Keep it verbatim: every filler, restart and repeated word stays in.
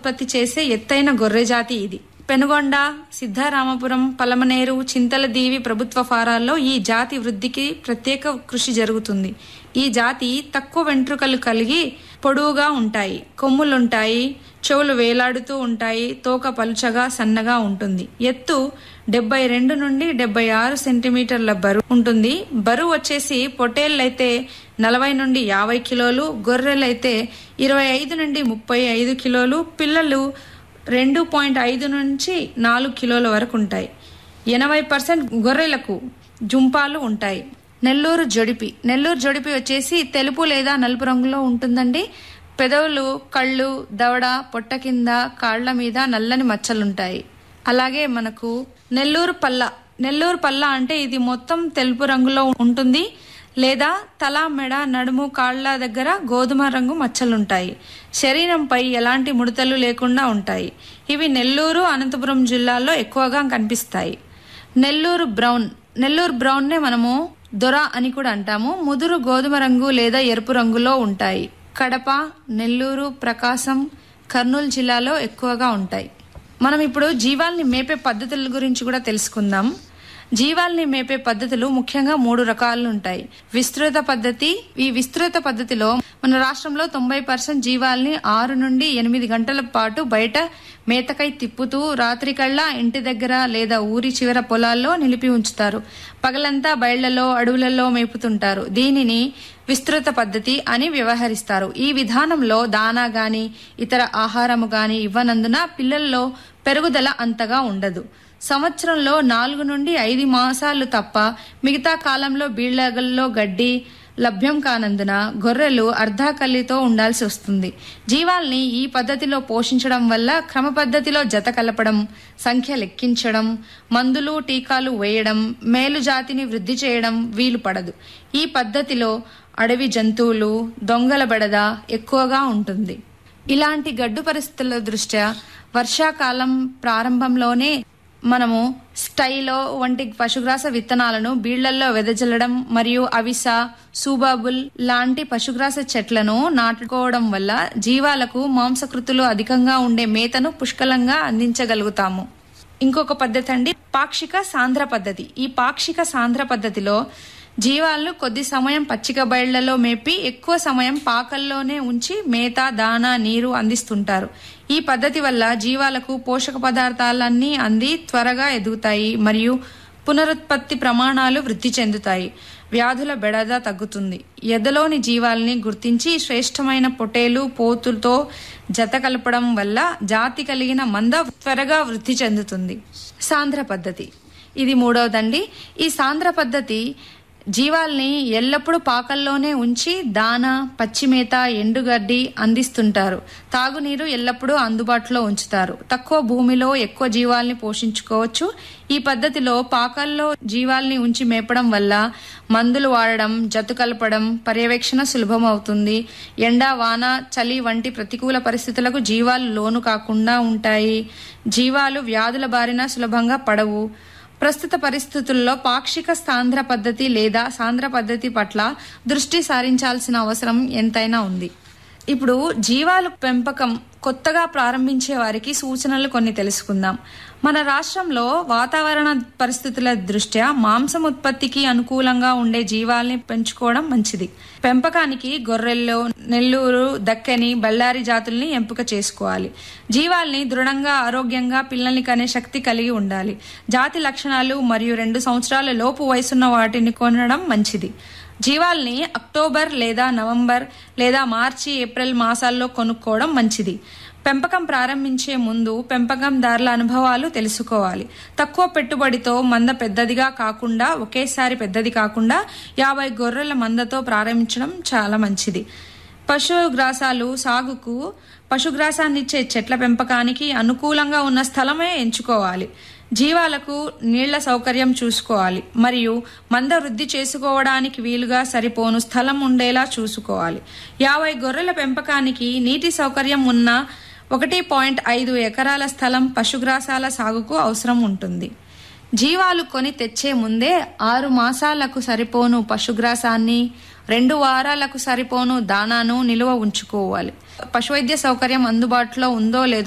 ఉత్పత్తి చేసే ఎత్తైన గొర్రె జాతి ఇది. పెనుగొండ, సిద్ధారామపురం, పలమనేరు, చింతలదీవి ప్రభుత్వ ఫారాల్లో ఈ జాతి వృద్ధికి ప్రత్యేక కృషి జరుగుతుంది. ఈ జాతి తక్కువ వెంట్రుకలు కలిగి పొడవుగా ఉంటాయి, కొమ్ములుంటాయి, చెవులు వేలాడుతూ ఉంటాయి, తోక పలుచగా సన్నగా ఉంటుంది. ఎత్తు డెబ్బై రెండు నుండి డెబ్బై ఆరు సెంటీమీటర్ల బరువు ఉంటుంది. బరువు వచ్చేసి పొట్టేళ్లైతే నలభై నుండి యాభై కిలోలు, గొర్రెలైతే ఇరవై ఐదు నుండి ముప్పై ఐదు కిలోలు, పిల్లలు రెండు పాయింట్ ఐదు నుంచి నాలుగు కిలోల వరకు ఉంటాయి. ఎనభై పర్సెంట్ గొర్రెలకు జుంపాలు ఉంటాయి. నెల్లూరు జొడిపి నెల్లూరు జొడిపి వచ్చేసి తెలుపు లేదా నలుపు రంగులో ఉంటుందండి. పెదవులు, కళ్ళు, దవడ, పొట్ట కింద, కాళ్ల మీద నల్లని మచ్చలుంటాయి. అలాగే మనకు నెల్లూరు పల్ల నెల్లూరు పల్ల అంటే ఇది మొత్తం తెలుపు రంగులో ఉంటుంది, లేదా తల, మెడ, నడుము, కాళ్ల దగ్గర గోధుమ రంగు మచ్చలుంటాయి. శరీరంపై ఎలాంటి ముడతలు లేకుండా ఉంటాయి. ఇవి నెల్లూరు, అనంతపురం జిల్లాల్లో ఎక్కువగా కనిపిస్తాయి. నెల్లూరు బ్రౌన్ నెల్లూరు బ్రౌన్ నే మనము దొర అని కూడా అంటాము. ముదురు గోధుమ రంగు లేదా ఎరుపు రంగులో ఉంటాయి. కడప, నెల్లూరు, ప్రకాశం, కర్నూలు జిల్లాలో ఎక్కువగా ఉంటాయి. మనం ఇప్పుడు జీవాల్ని మేపే పద్ధతుల గురించి కూడా తెలుసుకుందాం. జీవాల్ని మేపే పద్ధతులు ముఖ్యంగా మూడు రకాలు ఉంటాయి. విస్తృత పద్ధతి. ఈ విస్తృత పద్ధతిలో మన రాష్ట్రంలో తొంభై పర్సెంట్ జీవాల్ని ఆరు నుండి ఎనిమిది గంటల పాటు బయట మేతకై తిప్పుతూ రాత్రి కల్లా ఇంటి దగ్గర లేదా ఊరి చివర పొలాల్లో నిలిపి ఉంచుతారు. పగలంతా బయళ్లలో, అడవులలో మేపుతుంటారు. దీనిని విస్తృత పద్ధతి అని వ్యవహరిస్తారు. ఈ విధానంలో దానా గాని ఇతర ఆహారము గాని ఇవ్వనందున పిల్లల్లో పెరుగుదల అంతగా ఉండదు. సంవత్సరంలో నాలుగు నుండి ఐదు మాసాలు తప్ప మిగతా కాలంలో బీళ్లగల్లో గడ్డి లభ్యం కానందున గొర్రెలు అర్ధాకల్లితో ఉండాల్సి వస్తుంది. జీవాల్ని ఈ పద్ధతిలో పోషించడం వల్ల క్రమ పద్ధతిలో జత కలపడం, సంఖ్య లెక్కించడం, మందులు టీకాలు వేయడం, మేలు జాతిని వృద్ధి చేయడం వీలు పడదు. ఈ పద్ధతిలో అడవి జంతువులు, దొంగల బెడద ఎక్కువగా ఉంటుంది. ఇలాంటి గడ్డు పరిస్థితుల దృష్ట్యా వర్షాకాలం ప్రారంభంలోనే మనము స్టైలో వంటి పశుగ్రాస విత్తనాలను బీళ్లల్లో వెదజల్లడం మరియు అవిస, సూబాబుల్ లాంటి పశుగ్రాస చెట్లను నాటుకోవడం వల్ల జీవాలకు మాంసకృతులు అధికంగా ఉండే మేతను పుష్కలంగా అందించగలుగుతాము. ఇంకొక పద్ధతి అండి పాక్షిక సాంద్ర పద్ధతి. ఈ పాక్షిక సాంద్ర పద్ధతిలో జీవాలను కొద్ది సమయం పచ్చిక బయళ్లలో మేపి ఎక్కువ సమయం పాకల్లోనే ఉంచి మేత, దానా, నీరు అందిస్తుంటారు. ఈ పద్ధతి వల్ల జీవాలకు పోషక పదార్థాలన్నీ అంది త్వరగా ఎదుగుతాయి మరియు పునరుత్పత్తి ప్రమాణాలు వృద్ధి చెందుతాయి. వ్యాధుల బెడద తగ్గుతుంది. ఎదలోని జీవాల్ని గుర్తించి శ్రేష్టమైన పొటేలు, పోతులతో జత కలపడం వల్ల జాతి కలిగిన మంద త్వరగా వృద్ధి చెందుతుంది. సాంద్ర పద్ధతి ఇది మూడవదండి. ఈ సాంద్ర పద్ధతి జీవాల్ని ఎల్లప్పుడూ పాకల్లోనే ఉంచి దానా, పచ్చిమేత, ఎండుగడ్డి అందిస్తుంటారు. తాగునీరు ఎల్లప్పుడూ అందుబాటులో ఉంచుతారు. తక్కువ భూమిలో ఎక్కువ జీవాల్ని పోషించుకోవచ్చు. ఈ పద్ధతిలో పాకల్లో జీవాల్ని ఉంచి మేపడం వల్ల మందులు వాడడం, జత కలపడం, పర్యవేక్షణ సులభం అవుతుంది. ఎండ, వాన, చలి వంటి ప్రతికూల పరిస్థితులకు జీవాలు లోను కాకుండా ఉంటాయి. జీవాలు వ్యాధుల బారిన సులభంగా పడవు. ప్రస్తుత పరిస్థితుల్లో పాక్షిక సాంద్ర పద్ధతి లేదా సాంద్ర పద్ధతి పట్ల దృష్టి సారించాల్సిన అవసరం ఎంతైనా ఉంది. ఇప్పుడు జీవాలు పెంపకం కొత్తగా ప్రారంభించే వారికి సూచనలు కొన్ని తెలుసుకుందాం. మన రాష్ట్రంలో వాతావరణ పరిస్థితుల దృష్ట్యా మాంసం ఉత్పత్తికి అనుకూలంగా ఉండే జీవాల్ని పెంచుకోవడం మంచిది. పెంపకానికి గొర్రెల్లో నెల్లూరు, దక్కని, బళ్ళారి జాతుల్ని ఎంపిక చేసుకోవాలి. జీవాల్ని దృఢంగా, ఆరోగ్యంగా పిల్లల్ని కనే శక్తి కలిగి ఉండాలి. జాతి లక్షణాలు మరియు రెండు సంవత్సరాల లోపు వయసున్న వాటిని కొనడం మంచిది. జీవాల్ని అక్టోబర్ లేదా నవంబర్ లేదా మార్చి, ఏప్రిల్ మాసాల్లో కొనుక్కోవడం మంచిది. పెంపకం ప్రారంభించే ముందు పెంపకందారుల అనుభవాలు తెలుసుకోవాలి. తక్కువ పెట్టుబడితో మంద పెద్దదిగా కాకుండా ఒకేసారి పెద్దది కాకుండా యాభై గొర్రెల మందతో ప్రారంభించడం చాలా మంచిది. పశుగ్రాసాలు సాగుకు పశుగ్రాసాన్నిచ్చే చెట్ల పెంపకానికి అనుకూలంగా ఉన్న స్థలమే ఎంచుకోవాలి. జీవాలకు నీళ్ల సౌకర్యం చూసుకోవాలి మరియు మంద వృద్ధి చేసుకోవడానికి వీలుగా సరిపోను స్థలం ఉండేలా చూసుకోవాలి. యాభై గొర్రెల పెంపకానికి నీటి సౌకర్యం ఉన్న ఒకటి పాయింట్ ఐదు ఎకరాల స్థలం పశుగ్రాసాల సాగుకు అవసరం ఉంటుంది. జీవాలు కొని తెచ్చే ముందే ఆరు మాసాలకు సరిపోను పశుగ్రాసాన్ని, రెండు వారాలకు సరిపోను దానాను నిలువ ఉంచుకోవాలి. పశువైద్య సౌకర్యం అందుబాటులో ఉందో లేదో